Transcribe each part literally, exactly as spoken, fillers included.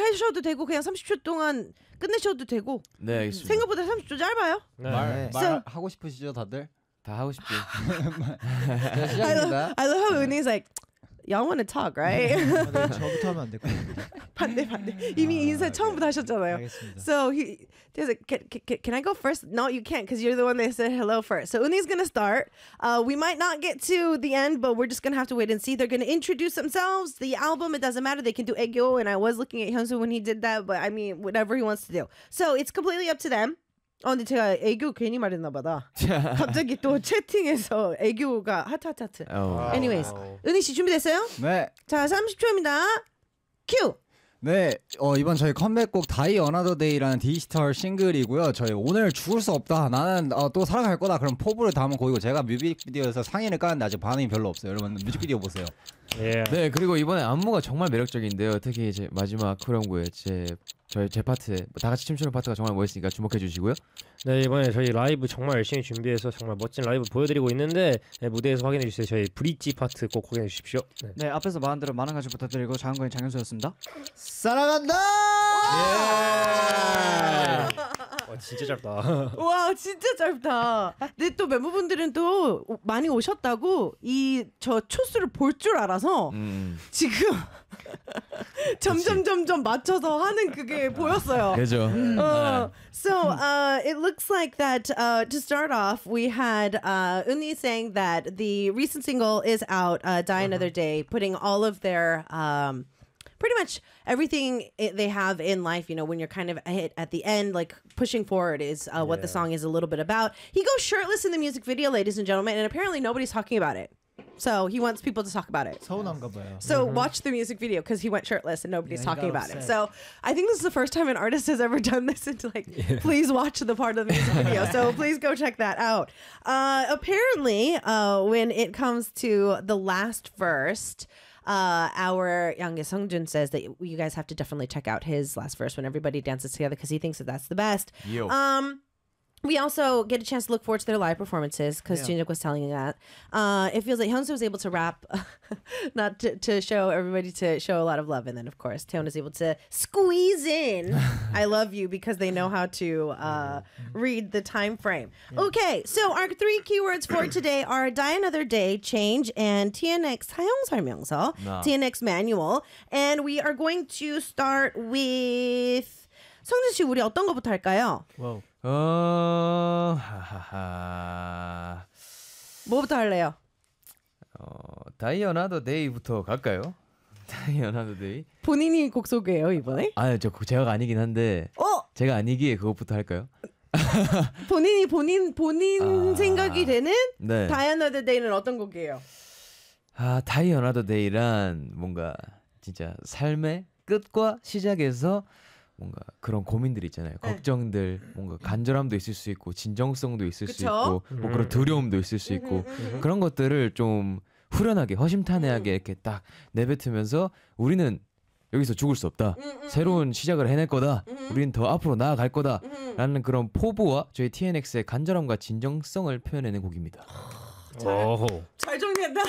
하셔도 되고 그냥 삼십 초 동안 끝내셔도 되고. 네, 알겠습니다. 생각보다 삼십 초 짧아요. 네. 말, 말 So- 하고 싶으시죠 다들? 다 하고 싶죠. 자, I 시작입니다. love, I love how Unni's like, y'all want to talk, right? 네, 저부터 하면 안 될까요? 반대 반대. 이미 인사 처음부터 하셨잖아요. 알겠습니다. So he there's like, can, can, can I go first? No, you can't because you're the one that said hello first. So Unni's gonna start. Uh, we might not get to the end, but we're just gonna have to wait and see. They're gonna introduce themselves. The album, it doesn't matter. They can do Aegyo, and I was looking at Hyunsu when he did that, but I mean, whatever he wants to do. So it's completely up to them. 어, 근데 제가 애교 괜히 말했나 보다. 갑자기 또 채팅에서 애교가 하트 하트 하트. 어. Anyways, 은희 씨 준비됐어요? 네. 자, 삼십 초입니다. 큐. 네, 어, 이번 저희 컴백곡 Die Another Day라는 디지털 싱글이고요. 저희 오늘 죽을 수 없다. 나는 어, 또 살아갈 거다. 그럼 포부를 담은 곡이고 제가 뮤직비디오에서 상의를 까는데 아직 반응이 별로 없어요. 여러분 뮤직비디오 보세요. 예. 네, 그리고 이번에 안무가 정말 매력적인데요. 특히 이제 마지막 후렴구에 제 저희 제 파트 다 같이 춤추는 파트가 정말 멋있으니까 주목해 주시고요. 네, 이번에 저희 라이브 정말 열심히 준비해서 정말 멋진 라이브 보여드리고 있는데 네, 무대에서 확인해 주세요. 저희 브릿지 파트 꼭 확인해 주십시오. 네. 네, 앞에서 말한 대로 많은 관심 부탁드리고 장은거인 장현수였습니다. 사랑한다. 와, 진짜 짧다. 와, 진짜 짧다. 근데 또 멤버분들은 또 많이 오셨다고 이 저 초수를 볼 줄 알아서 음. 지금 점점 점점 맞춰서 하는 그게 보였어요. 그죠. Uh, so uh, it looks like that uh, to start off, we had uh, Unni saying that the recent single is out, uh, Die Another Day, putting all of their um, pretty much everything it, they have in life, you know, when you're kind of hit at the end, like pushing forward is uh, what the song is a little bit about. He goes shirtless in the music video, ladies and gentlemen, and apparently nobody's talking about it. So he wants people to talk about it. 서운한가 봐요. So watch the music video because he went shirtless and nobody's Yeah, he talking got about it. upset. So I think this is the first time an artist has ever done this. And to like, please watch the part of the music video. So please go check that out. Uh, apparently, uh, when it comes to the last verse, uh, our Yang Seongjun says that you guys have to definitely check out his last verse when everybody dances together because he thinks that that's the best. Yo. Um. We also get a chance to look forward to their live performances because Yeah. Jinjuk was telling me that. Uh, it feels like Hyunsu was able to rap, not to, to show everybody to show a lot of love. And then, of course, Taeyeon is able to squeeze in I love you because they know how to uh, read the time frame. Okay, so our three keywords for today are Die Another Day, Change, and T N X 사용 설명서, 아. T N X manual. And we are going to start with... 성준 씨, 우리 어떤 거부터 할까요? 와우. 어, 하하하. 뭐부터 할래요? 어, Die Another Day부터 갈까요? Die Another Day. 본인이 곡 소개해요 이번에? 아, 저 그- 제가 아니긴 한데 어? 제가 아니기에 그것부터 할까요? 본인이 본인 본인 아. 생각이 되는 네. Die Another Day는 어떤 곡이에요? 아, Die Another Day란 뭔가 진짜 삶의 끝과 시작에서 뭔가 그런 고민들 있잖아요. 네. 걱정들, 뭔가 간절함도 있을 수 있고 진정성도 있을 수 그쵸? 있고 뭐 그런 두려움도 있을 수 있고 그런 것들을 좀 후련하게 허심탄회하게 이렇게 딱 내뱉으면서 우리는 여기서 죽을 수 없다. 새로운 시작을 해낼 거다. 우리는 더 앞으로 나아갈 거다. 라는 그런 포부와 저희 티엔엑스의 간절함과 진정성을 표현해낸 곡입니다. 오호. 잘 정리했다.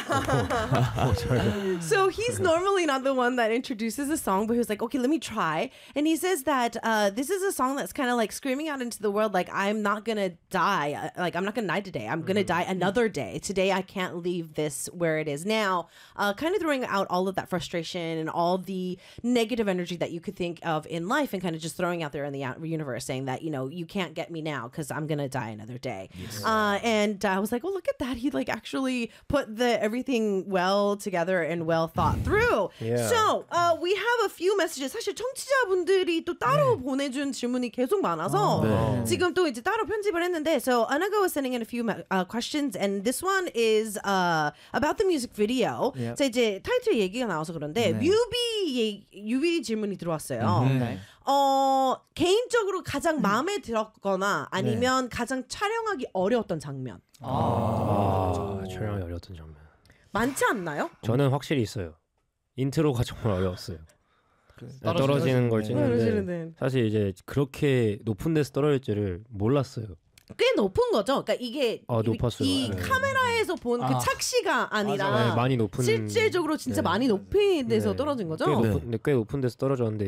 So he's normally not the one that introduces the song, but he was like, okay, let me try. And he says that uh, this is a song that's kind of like screaming out into the world, like, I'm not going to die. Uh, Like, I'm not going to die today. I'm going to die another day. Today, I can't leave this where it is now. Uh, kind of throwing out all of that frustration and all the negative energy that you could think of in life and kind of just throwing out there in the out- universe saying that, you know, you can't get me now because I'm going to die another day. Uh, and I was like, oh, look at that. He like actually put the everything well together and well thought through. Yeah. So uh, we have a few messages. 사실 청취자분들이 또 따로 보내준 질문이 계속 많아서 네. 지금 또 이제 따로 편집을 했는데 so Anaga was sending in a few uh, questions and this one is uh, about the music video. Yep. 자 이제 타이틀 얘기가 나와서 그런데 네. 뮤비 얘기- 뮤비 질문이 들어왔어요. 네. 어 개인적으로 가장 마음에 들었거나 아니면 가장 촬영하기 어려웠던 장면 아, 촬영이 어려웠던 장면. 많지 않나요? 저는 확실히 있어요. 인트로가 정말 어려웠어요. 떨어지는 떨어지는 걸 네. 찍는데 떨어지는데. 사실 이제 그렇게 높은 데서 떨어질 줄을 몰랐어요. 꽤 높은 거죠. 그러니까 이게 아, 이- 높았어요. 이 네. 카메라에서 본 그 아. 착시가 아니라 네, 많이 높은 실질적으로 진짜 네. 많이 높은 데서 네. 떨어진 거죠. 꽤 네. 높은, 네, 꽤 높은 데서 떨어졌는데